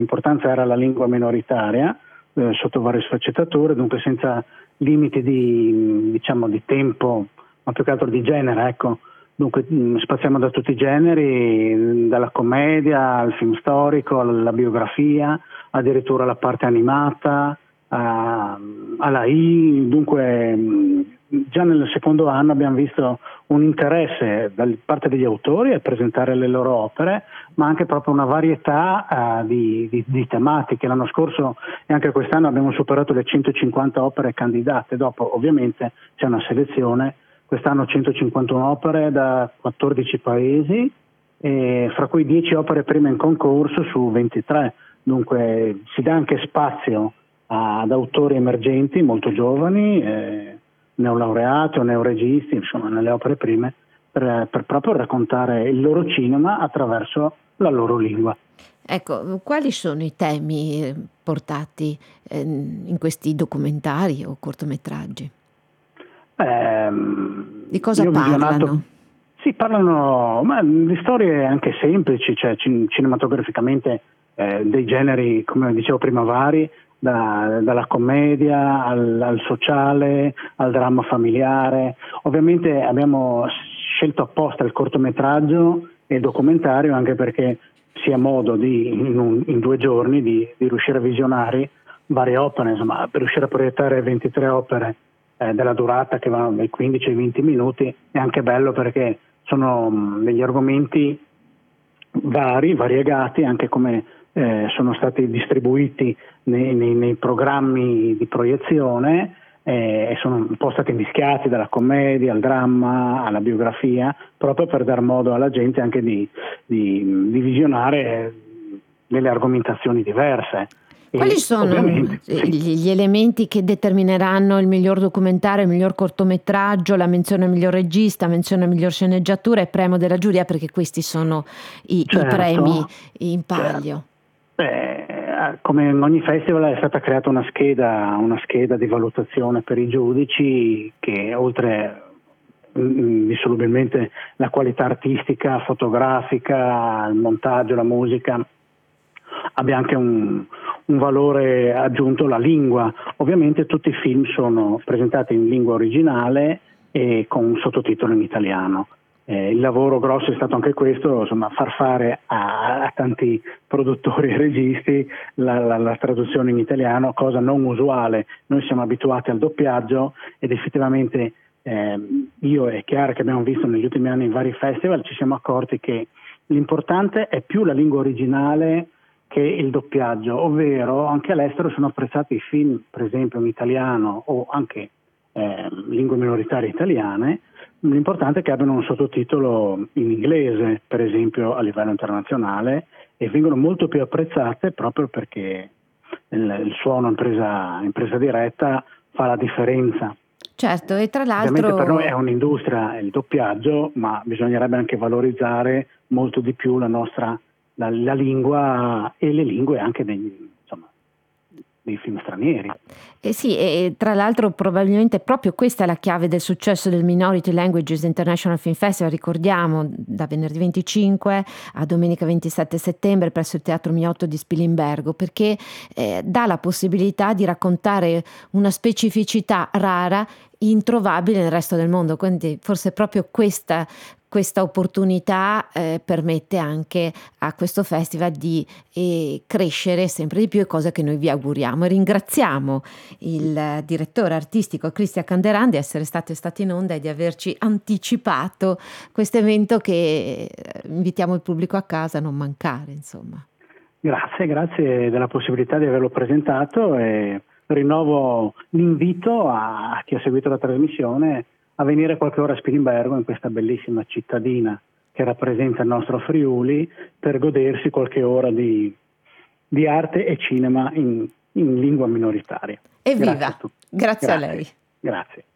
l'importanza era la lingua minoritaria sotto varie sfaccettature, dunque senza limiti di tempo, ma più che altro di genere, ecco. Dunque spaziamo da tutti i generi, dalla commedia al film storico, alla biografia, addirittura alla parte animata, alla dunque già nel secondo anno abbiamo visto un interesse da parte degli autori a presentare le loro opere, ma anche proprio una varietà di tematiche. L'anno scorso e anche quest'anno abbiamo superato le 150 opere candidate, dopo ovviamente c'è una selezione, quest'anno 151 opere da 14 paesi, fra cui 10 opere prime in concorso su 23, dunque si dà anche spazio ad autori emergenti molto giovani, neolaureati o neoregisti, insomma nelle opere prime, per proprio raccontare il loro cinema attraverso la loro lingua. Ecco, quali sono i temi portati in questi documentari o cortometraggi? Di cosa parlano? Sì, parlano di storie anche semplici, cioè cinematograficamente dei generi, come dicevo prima, vari, dalla commedia al sociale, al dramma familiare. Ovviamente abbiamo scelto apposta il cortometraggio e il documentario anche perché sia modo in 2 giorni di riuscire a visionare varie opere, insomma, per riuscire a proiettare 23 opere della durata che vanno dai 15 ai 20 minuti è anche bello perché sono degli argomenti variegati, anche come sono stati distribuiti nei programmi di proiezione, e sono un po' stati mischiati dalla commedia al dramma alla biografia, proprio per dar modo alla gente anche di visionare delle argomentazioni diverse. Quali sono gli elementi che determineranno il miglior documentario, il miglior cortometraggio, la menzione al miglior regista, menzione al miglior sceneggiatura e premio della giuria, perché questi sono i premi in palio? Come in ogni festival è stata creata una scheda di valutazione per i giudici che oltre indissolubilmente la qualità artistica, fotografica, il montaggio, la musica, abbia anche un valore aggiunto, la lingua. Ovviamente tutti i film sono presentati in lingua originale e con un sottotitolo in italiano. Il lavoro grosso è stato anche questo, insomma, far fare a tanti produttori e registi la traduzione in italiano, cosa non usuale. Noi siamo abituati al doppiaggio ed effettivamente io e Chiara, che abbiamo visto negli ultimi anni in vari festival, ci siamo accorti che l'importante è più la lingua originale che il doppiaggio, ovvero anche all'estero sono apprezzati i film, per esempio in italiano o anche lingue minoritarie italiane. L'importante è che abbiano un sottotitolo in inglese, per esempio a livello internazionale, e vengono molto più apprezzate proprio perché il suono in presa diretta fa la differenza. Certo, e tra l'altro ovviamente per noi è un'industria il doppiaggio, ma bisognerebbe anche valorizzare molto di più la lingua e le lingue anche dei film stranieri. Sì, e tra l'altro probabilmente proprio questa è la chiave del successo del Minority Languages International Film Festival, ricordiamo, da venerdì 25 a domenica 27 settembre presso il Teatro Miotto di Spilimbergo, perché dà la possibilità di raccontare una specificità rara, introvabile nel resto del mondo, quindi forse proprio questa opportunità permette anche a questo festival di crescere sempre di più, e cosa che noi vi auguriamo. E ringraziamo il direttore artistico Cristian Canderan di essere stato in onda e di averci anticipato questo evento che invitiamo il pubblico a casa a non mancare, insomma. Grazie della possibilità di averlo presentato e rinnovo l'invito a chi ha seguito la trasmissione a venire qualche ora a Spilimbergo, in questa bellissima cittadina che rappresenta il nostro Friuli, per godersi qualche ora di arte e cinema in lingua minoritaria. Evviva! Grazie a lei. Grazie.